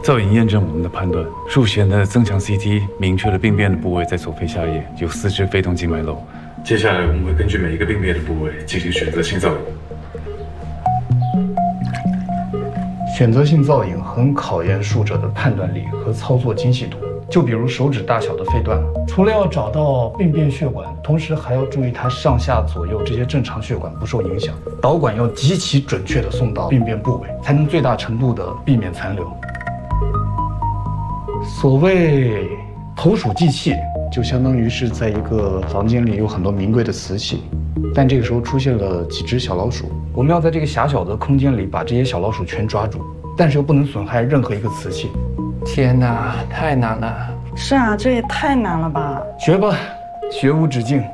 造影验证我们的判断，术前的增强 CT 明确了病变的部位在左肺下叶，有4支非同静脉瘘。接下来我们会根据每一个病变的部位进行选择性造影。 选择性造影很考验术者的判断力和操作精细度。就比如手指大小的肺段，除了要找到病变血管，同时还要注意它上下左右这些正常血管不受影响。导管要极其准确地送到病变部位，才能最大程度地避免残留。所谓投鼠忌器，就相当于是在一个房间里有很多名贵的瓷器，但这个时候出现了几只小老鼠，我们要在这个狭小的空间里把这些小老鼠全抓住，但是又不能损害任何一个瓷器。 天哪，太难了！ 是啊，这也太难了吧！ 学吧，学无止境。